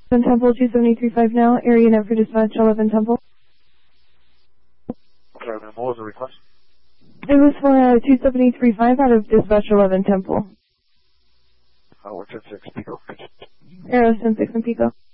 Temple 2735 now, area net for dispatch 11 Temple. Okay, then what was the request? It was for 2735 out of dispatch 11 Temple. We're 10-6, Pico. Arrow 10-6 and Pico.